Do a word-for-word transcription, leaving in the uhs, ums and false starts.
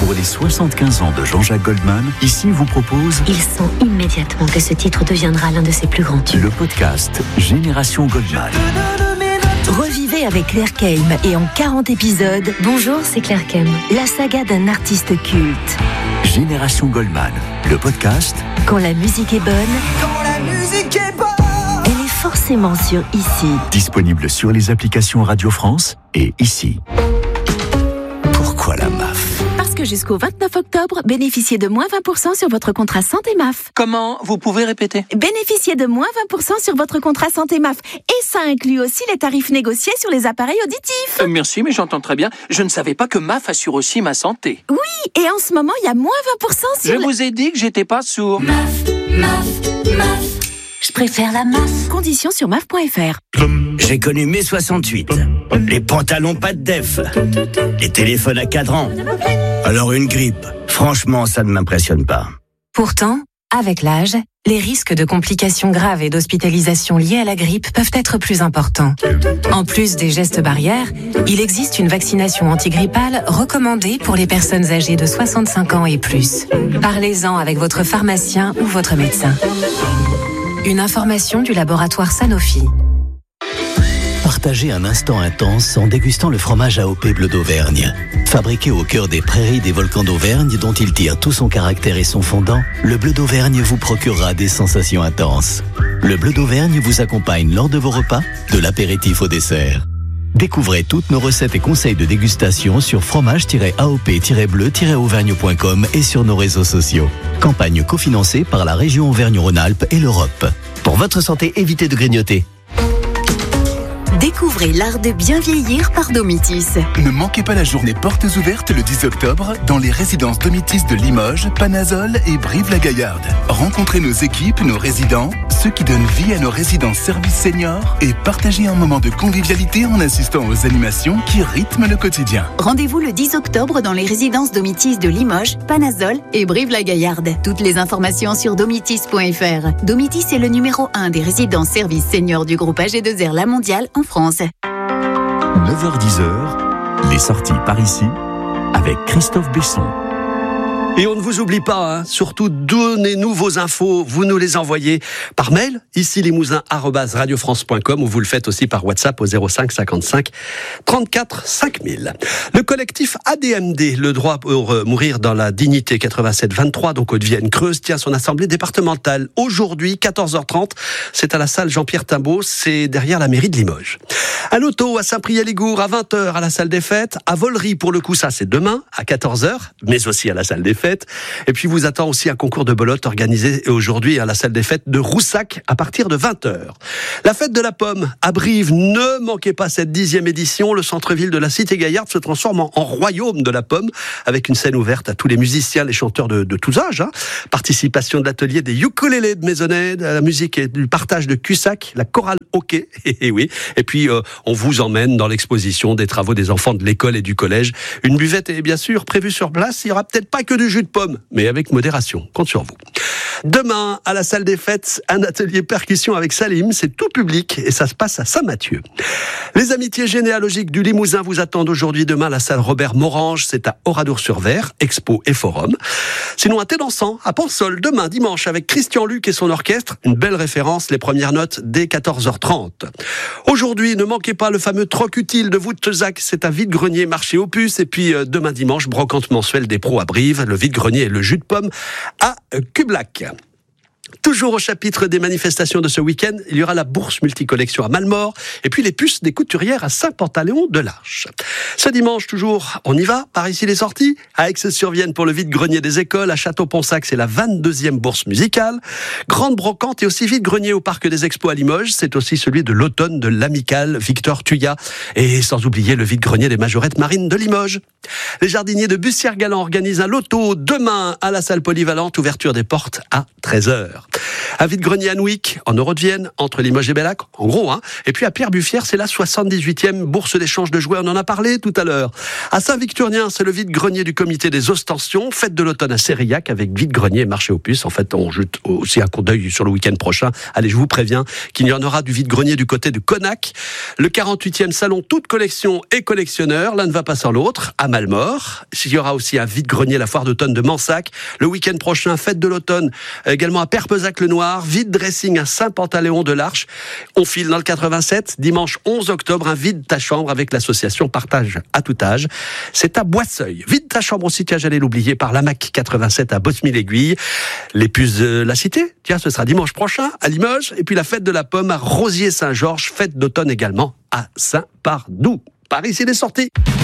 Pour les soixante-quinze ans de Jean-Jacques Goldman, ici vous propose... Il sent immédiatement que ce titre deviendra l'un de ses plus grands tubes. Le podcast Génération Goldman. Revivez avec Claire Keim et en quarante épisodes. Bonjour, c'est Claire Keim. La saga d'un artiste culte. Génération Goldman, le podcast. Quand la musique est bonne. Quand la musique est bonne. Elle est forcément sur Ici. Disponible sur les applications Radio France et Ici. Pourquoi la M A F ? Parce que jusqu'au vingt-neuf octobre, bénéficiez de moins vingt pour cent sur votre contrat santé M A F. Comment ? Vous pouvez répéter ? Bénéficiez de moins vingt pour cent sur votre contrat santé M A F. Et ça inclut aussi les tarifs négociés sur les appareils auditifs. Euh, merci, mais j'entends très bien. Je ne savais pas que M A F assure aussi ma santé. Oui, et en ce moment, il y a moins vingt pour cent sur... Je le... vous ai dit que j'étais pas sourd. M A F, M A F, M A F. Je préfère la M A F. Conditions sur M A F point F R. J'ai connu mai soixante-huit. Les pantalons pas de def. Les téléphones à cadran. Alors une grippe, franchement, ça ne m'impressionne pas. Pourtant, avec l'âge, les risques de complications graves et d'hospitalisation liées à la grippe peuvent être plus importants. En plus des gestes barrières, il existe une vaccination antigrippale recommandée pour les personnes âgées de soixante-cinq ans et plus. Parlez-en avec votre pharmacien ou votre médecin. Une information du laboratoire Sanofi. Partagez un instant intense en dégustant le fromage A O P Bleu d'Auvergne. Fabriqué au cœur des prairies des volcans d'Auvergne dont il tire tout son caractère et son fondant, le Bleu d'Auvergne vous procurera des sensations intenses. Le Bleu d'Auvergne vous accompagne lors de vos repas, de l'apéritif au dessert. Découvrez toutes nos recettes et conseils de dégustation sur fromage tiret A O P tiret bleu tiret auvergne point com et sur nos réseaux sociaux. Campagne cofinancée par la région Auvergne-Rhône-Alpes et l'Europe. Pour votre santé, évitez de grignoter. Découvrez l'art de bien vieillir par Domitis. Ne manquez pas la journée portes ouvertes le dix octobre dans les résidences Domitis de Limoges, Panazol et Brive-la-Gaillarde. Rencontrez nos équipes, nos résidents, ceux qui donnent vie à nos résidences services seniors et partagez un moment de convivialité en assistant aux animations qui rythment le quotidien. Rendez-vous le dix octobre dans les résidences Domitis de Limoges, Panazol et Brive-la-Gaillarde. Toutes les informations sur domitis point F R. Domitis est le numéro un des résidences services seniors du groupe A G deux R La Mondiale en France. neuf heures dix, les sorties par ici, avec Christophe Besson. Et on ne vous oublie pas, hein, surtout donnez-nous vos infos, vous nous les envoyez par mail, ici limousin arobase radio france point com, ou vous le faites aussi par WhatsApp au zéro cinq cinquante-cinq trente-quatre cinq mille. Le collectif A D M D, le droit pour mourir dans la dignité quatre-vingt-sept vingt-trois, donc Haute-Vienne-Creuse, tient son assemblée départementale. Aujourd'hui, quatorze heures trente, c'est à la salle Jean-Pierre Timbaud, c'est derrière la mairie de Limoges. À l'auto, à Saint-Priest-Ligour, à vingt heures, à la salle des fêtes. À Vollery, pour le coup, ça c'est demain, à quatorze heures, mais aussi à la salle des fêtes. Et puis vous attend aussi un concours de belote organisé aujourd'hui à la salle des fêtes de Roussac à partir de vingt heures. La fête de la pomme à Brive, ne manquez pas cette dixième édition. Le centre-ville de la Cité Gaillarde se transforme en, en royaume de la pomme avec une scène ouverte à tous les musiciens, les chanteurs de, de tous âges. Hein. Participation de l'atelier des ukulélés de Maisonnette, de la musique et du partage de Cussac, la chorale hockey. Et oui. Et puis euh, on vous emmène dans l'exposition des travaux des enfants de l'école et du collège. Une buvette est bien sûr prévue sur place. Il y aura peut-être pas que du jus de pomme, mais avec modération. Compte sur vous. Demain, à la salle des fêtes, un atelier percussion avec Salim. C'est tout public et ça se passe à Saint-Mathieu. Les amitiés généalogiques du Limousin vous attendent aujourd'hui, demain, à la salle Robert Morange. C'est à Oradour-sur-Ver, expo et forum. Sinon, un thé dansant à Pensol, demain, dimanche, avec Christian Luc et son orchestre. Une belle référence, les premières notes dès quatorze heures trente. Aujourd'hui, ne manquez pas le fameux troc utile de Voutzac. C'est un vide-grenier marché Opus. Et puis, euh, demain dimanche, brocante mensuelle des pros à Brive. Le vide-grenier et le jus de pomme à Cublac. Toujours au chapitre des manifestations de ce week-end, il y aura la bourse multicollection à Malmort et puis les puces des couturières à Saint-Pantaléon-de-l'Arche. Ce dimanche, toujours, on y va, par ici les sorties, à Aix-sur-Vienne pour le vide-grenier des écoles, à Château-Ponsac, c'est la vingt-deuxième bourse musicale, grande brocante et aussi vide-grenier au parc des Expos à Limoges, c'est aussi celui de l'automne de l'Amicale Victor Thuya et sans oublier le vide-grenier des majorettes marines de Limoges. Les jardiniers de Bussière-Galant organisent un loto demain à la salle polyvalente, ouverture des portes à treize heures. Un vide-grenier à Nouic, en Euro de Vienne, entre Limoges et Bellac, en gros, hein. Et puis à Pierre-Buffière, c'est la soixante-dix-huitième bourse d'échange de jouets, on en a parlé tout à l'heure. À Saint-Victorien, c'est le vide-grenier du comité des Ostensions, fête de l'automne à Sérillac, avec vide-grenier et marché aux puces. En fait, on jette aussi un coup d'œil sur le week-end prochain. Allez, je vous préviens qu'il y en aura du vide-grenier du côté de Connac. Le quarante-huitième salon, toute collection et collectionneur, l'un ne va pas sans l'autre, à Malmort. Il y aura aussi un vide-grenier, la foire d'automne de Mansac. Le week-end prochain, fête de l'automne, également à Perpezac-le-Noir. Vide-dressing à Saint-Pantaléon de l'Arche. On file dans le quatre-vingt-sept, dimanche onze octobre, un vide ta chambre avec l'association Partage à tout âge. C'est à Boisseuil. Vide ta chambre aussi, tiens, j'allais l'oublier, par la M A C quatre-vingt-sept à Bosmie-l'Aiguille. Les puces de la Cité, tiens, ce sera dimanche prochain à Limoges. Et puis la fête de la pomme à Rosier-Saint-Georges, fête d'automne également à Saint-Pardoux. Par ici, les sorties.